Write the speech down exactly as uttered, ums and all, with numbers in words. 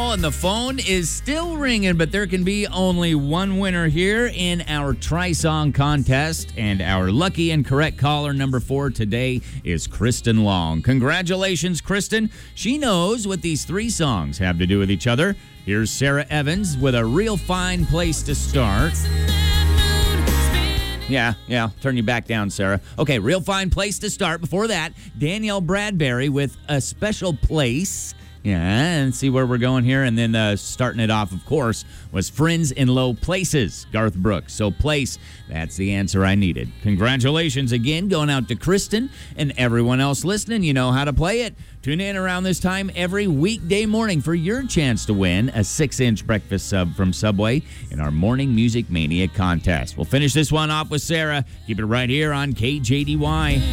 call, and the phone is still ringing, but there can be only one winner here in our Tri-Song contest, and our lucky and correct caller number four today is Kristen Long. Congratulations, Kristen. She knows what these three songs have to do with each other. Here's Sarah Evans with A Real Fine Place to Start. Yeah, yeah, turn you back down, Sarah. Okay, Real Fine Place to Start. Before that, Danielle Bradbury with A Special Place. Yeah, and see where we're going here. And then uh, starting it off, of course, was Friends in Low Places, Garth Brooks. So Place, that's the answer I needed. Congratulations again going out to Kristen and everyone else listening. You know how to play it. Tune in around this time every weekday morning for your chance to win a six-inch breakfast sub from Subway in our Morning Music Mania contest. We'll finish this one off with Sarah. Keep it right here on K J D Y.